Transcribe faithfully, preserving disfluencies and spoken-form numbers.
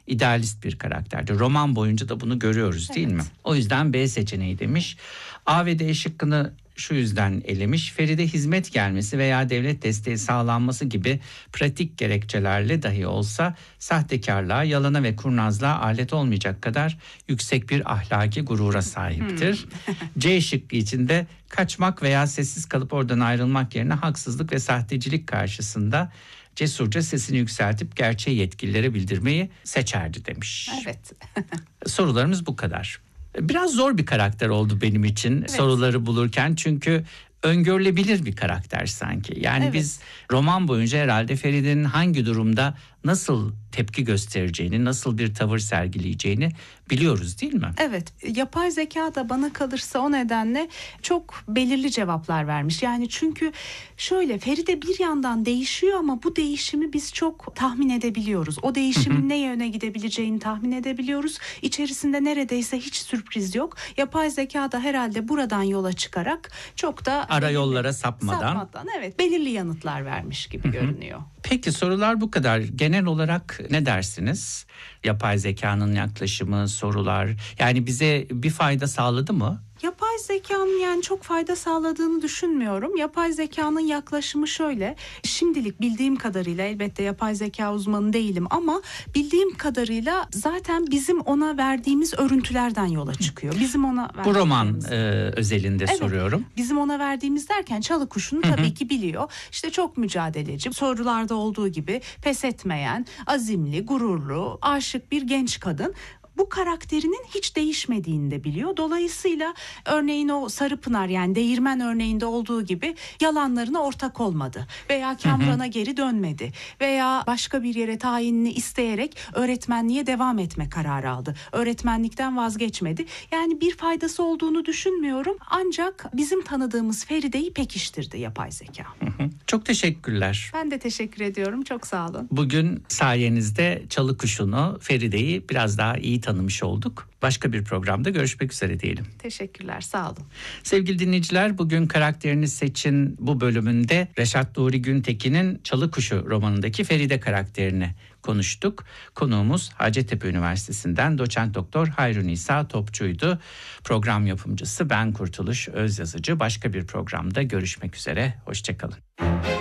idealist bir karakterdir. Roman boyunca da bunu görüyoruz, değil Evet. mi? O yüzden B seçeneği demiş. A ve D şıkkını şu yüzden elemiş. Feride hizmet gelmesi veya devlet desteği sağlanması gibi pratik gerekçelerle dahi olsa sahtekarlığa, yalana ve kurnazlığa alet olmayacak kadar yüksek bir ahlaki gurura sahiptir. C şıkkı için de kaçmak veya sessiz kalıp oradan ayrılmak yerine haksızlık ve sahtecilik karşısında cesurca sesini yükseltip gerçeği yetkililere bildirmeyi seçerdi demiş. Evet. Sorularımız bu kadar. Biraz zor bir karakter oldu benim için Evet. soruları bulurken, çünkü öngörülebilir bir karakter sanki. Yani Evet. biz roman boyunca herhalde Feride'nin hangi durumda nasıl tepki göstereceğini, nasıl bir tavır sergileyeceğini biliyoruz, değil mi? Evet, yapay zeka da bana kalırsa o nedenle çok belirli cevaplar vermiş. Yani çünkü şöyle, Feride bir yandan değişiyor ama bu değişimi biz çok tahmin edebiliyoruz. O değişimin ne yöne gidebileceğini tahmin edebiliyoruz. İçerisinde neredeyse hiç sürpriz yok. Yapay zeka da herhalde buradan yola çıkarak çok da Ara belirli, yollara sapmadan. sapmadan evet belirli yanıtlar vermiş gibi görünüyor. Peki sorular bu kadar. Genel olarak ne dersiniz? Yapay zekanın yaklaşımı, sorular, yani bize bir fayda sağladı mı? Yapay zekanın yani çok fayda sağladığını düşünmüyorum. Yapay zekanın yaklaşımı şöyle. Şimdilik bildiğim kadarıyla, elbette yapay zeka uzmanı değilim ama bildiğim kadarıyla zaten bizim ona verdiğimiz örüntülerden yola çıkıyor. Bizim ona Bu roman verdiğimiz- e, özelinde Evet, soruyorum. bizim ona verdiğimiz derken Çalı Kuşu'nu tabii ki biliyor. İşte çok mücadeleci, sorularda olduğu gibi pes etmeyen, azimli, gururlu, aşık bir genç kadın. Bu karakterinin hiç değişmediğini de biliyor. Dolayısıyla örneğin o Sarıpınar, yani değirmen örneğinde olduğu gibi yalanlarına ortak olmadı. Veya Kamran'a geri dönmedi. Veya başka bir yere tayinini isteyerek öğretmenliğe devam etme kararı aldı. Öğretmenlikten vazgeçmedi. Yani bir faydası olduğunu düşünmüyorum. Ancak bizim tanıdığımız Feride'yi pekiştirdi yapay zeka. Çok teşekkürler. Ben de teşekkür ediyorum. Çok sağ olun. Bugün sayenizde Çalı Kuşu'nu, Feride'yi biraz daha iyi tanımış olduk. Başka bir programda görüşmek üzere diyelim. Teşekkürler. Sağ olun. Sevgili dinleyiciler, bugün Karakterini Seçin bu bölümünde Reşat Nuri Güntekin'in Çalı Kuşu romanındaki Feride karakterini konuştuk. Konuğumuz Hacettepe Üniversitesi'nden doçent doktor Hayru Nisa Topçu'ydu. Program yapımcısı ben Kurtuluş Özyazıcı. Başka bir programda görüşmek üzere. Hoşçakalın.